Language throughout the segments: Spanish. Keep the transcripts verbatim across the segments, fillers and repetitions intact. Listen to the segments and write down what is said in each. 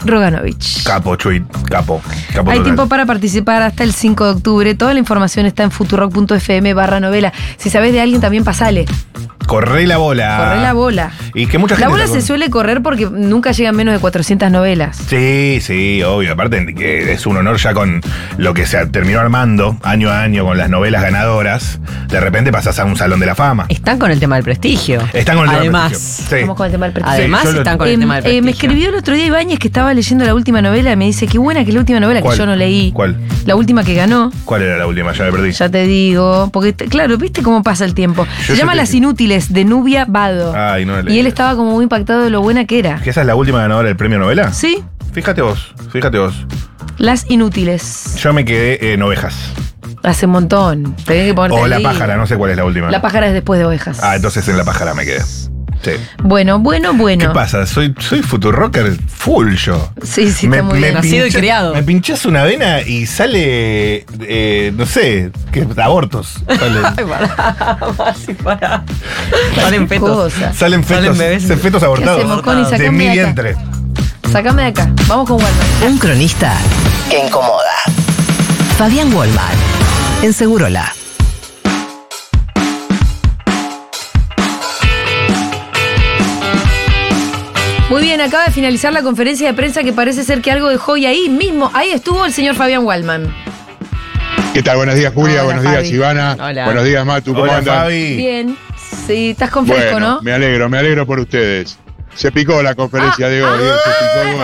Roganovich. Capo, Chuy, capo. capo Hay total. tiempo para participar hasta el cinco de octubre. Toda la información está en futurock punto f m barra novela. Si sabés de alguien, también pasale. Corre la bola. Corre la bola. Y que mucha gente La bola está se con- suele correr porque nunca llegan menos de cuatrocientas novelas. Sí, sí, obvio. Aparte que es un honor ya con lo que se terminó armando año a año con las novelas ganadoras. De repente pasás a un salón de la fama. Están con el tema del prestigio. Están con el tema del Además, prestigio. Sí. Vamos con el tema del prestigio. Además Sí, yo lo- están con Eh, el tema del eh, prestigio. me escribió el otro día Ibáñez que estaba leyendo la última novela y me dice, qué buena que es la última novela, ¿Cuál? que yo no leí. ¿Cuál? La última que ganó. ¿Cuál era la última? Ya me perdí. Ya te digo, porque te- claro, ¿viste cómo pasa el tiempo? Yo Se sé llama que- Las Inútiles, de Nubia Vado. Ay, no la leí. Y él estaba como muy impactado de lo buena que era. ¿Que esa es la última ganadora del premio novela? Sí, Fíjate vos, fíjate vos. Las Inútiles. Yo me quedé en Ovejas. Hace un montón. Tenés que ponerte O La ahí. Pájara, no sé cuál es la última. La Pájara es después de Ovejas. Ah, entonces en La Pájara me quedé. Sí. Bueno, bueno, bueno. ¿Qué pasa? Soy, soy futurocker full yo. Sí, sí, está muy bien. Nacido y criado. Me pinchás una vena y sale, eh, no sé, ¿qué? Abortos. Sale- Ay, pará, Masi, pará. Salen fetos. Cosa. salen fetos, Salen bebés. se- fetos ¿Qué abortados. hacemos, Connie? de Sacame mi de acá. vientre. Sácame de acá. Vamos con Walmart. Un cronista que incomoda. Fabián Walmart en Segurola. Muy bien, acaba de finalizar la conferencia de prensa que parece ser que algo dejó y ahí mismo, ahí estuvo el señor Fabián Wallman. ¿Qué tal? Buenos días, Julia. Hola, Buenos Fabi. días, Ivana. Hola. Buenos días, Matu. ¿Cómo Hola, andan? Fabi. Bien, sí, estás con fresco, Bueno, ¿no? me alegro, me alegro por ustedes. Se picó la conferencia Ah, de hoy. ah, se, picó,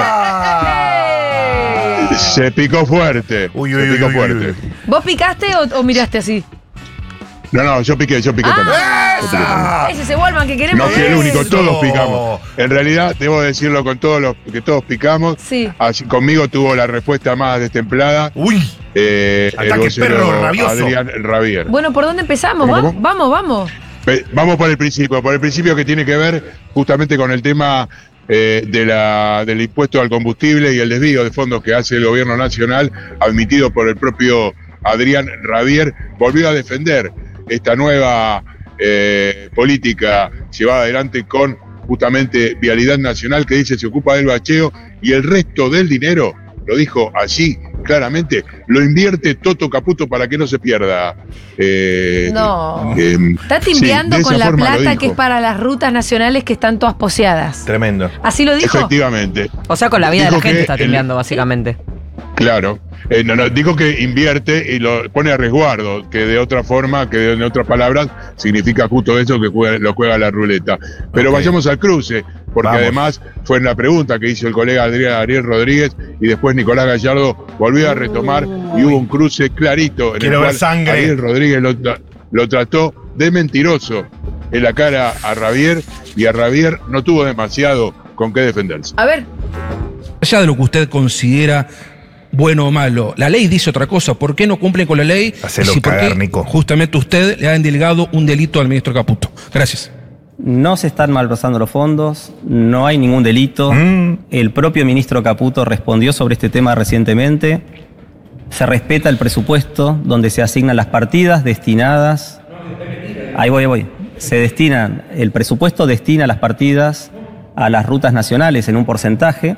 Ah. se picó fuerte. Uy, se uy, picó uy, uy, fuerte. uy. ¿Vos picaste o, o miraste así? No, no, yo piqué, yo piqué Ah. también. Yo piqué también. ¡Esa! Ese es el Wallman que queremos. No fui el único, Eso. todos picamos. En realidad, debo decirlo con todos los que todos picamos. Sí. Así conmigo tuvo la respuesta más destemplada. Uy. eh, el Ataque vocero perro rabioso. Adrián Ravier. Bueno, ¿por dónde empezamos? ¿Cómo, Va- cómo? Vamos, vamos. Pe- Vamos por el principio, por el principio que tiene que ver justamente con el tema eh, de la, del impuesto al combustible y el desvío de fondos que hace el gobierno nacional, admitido por el propio Adrián Ravier. Volvió a defender esta nueva eh, política llevada adelante con justamente Vialidad Nacional, que dice se ocupa del bacheo y el resto del dinero, lo dijo allí claramente, lo invierte Toto Caputo para que no se pierda. Eh, No. eh, Está sí, timbeando de esa con la forma lo plata dijo. que es para las rutas nacionales que están todas poseadas. Tremendo. ¿Así lo dijo? Efectivamente, O sea, con la vida de la Dijo gente que está el- timbeando, básicamente. claro. Eh, no, no, dijo que invierte y lo pone a resguardo, que de otra forma, que en otras palabras, significa justo eso que juega- lo juega la ruleta. Pero Ok. vayamos al cruce, porque Vamos. además fue en la pregunta que hizo el colega Adrián, Ariel Rodríguez y después Nicolás Gallardo volvió a retomar y hubo un cruce clarito en Quiero el ver cual sangre. Ariel Rodríguez lo, tra- lo trató de mentiroso en la cara a Ravier y a Ravier no tuvo demasiado con qué defenderse. A ver, allá de lo que usted considera bueno o malo, la ley dice otra cosa. ¿Por qué no cumple con la ley? Hacelo ¿por qué cagar, Nico. justamente usted le ha delegado un delito al ministro Caputo? Gracias. No se están malversando los fondos, no hay ningún delito. Mm. El propio ministro Caputo respondió sobre este tema recientemente. Se respeta el presupuesto donde se asignan las partidas destinadas. Ahí voy, ahí voy. Se destinan, el presupuesto destina las partidas a las rutas nacionales en un porcentaje.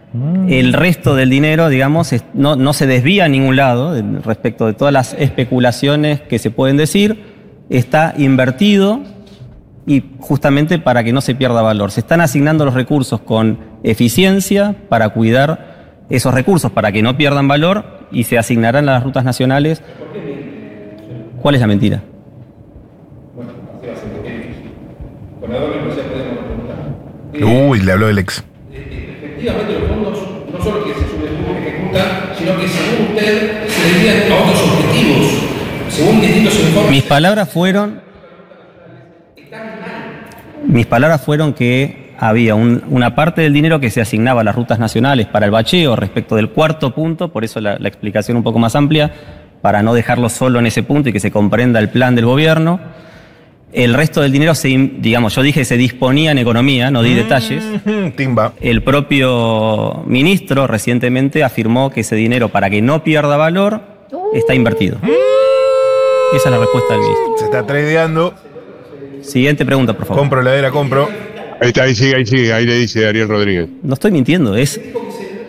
El resto del dinero, digamos, es- no, no se desvía a ningún lado de- respecto de todas las especulaciones que se pueden decir. Está invertido y justamente para que no se pierda valor. Se están asignando los recursos con eficiencia para cuidar esos recursos, para que no pierdan valor y se asignarán a las rutas nacionales. ¿Cuál es la mentira? Uy, le habló el ex. Efectivamente, los fondos no solo que se ejecutan, sino que según usted se desvían a otros objetivos, según distintos informes. Mis palabras fueron. Mis palabras fueron que había un- una parte del dinero que se asignaba a las rutas nacionales para el bacheo respecto del cuarto punto, por eso la, la explicación un poco más amplia, para no dejarlo solo en ese punto y que se comprenda el plan del gobierno. El resto del dinero, se, digamos, yo dije se disponía en economía, no di detalles. Mm, Timba. El propio ministro recientemente afirmó que ese dinero, para que no pierda valor, está invertido. Esa es la respuesta del ministro. Se está tradeando. Siguiente pregunta, por favor. Compro heladera, compro. Ahí está, ahí sigue, ahí sigue, ahí le dice Ariel Rodríguez. No estoy mintiendo, es